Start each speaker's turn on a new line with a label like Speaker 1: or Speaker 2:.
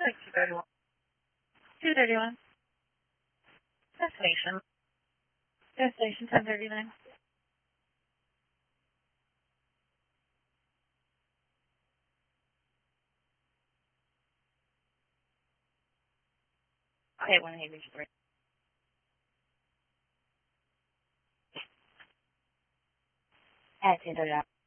Speaker 1: like 231. 231. Destination. Destination 1039. Okay, 183. At 1039.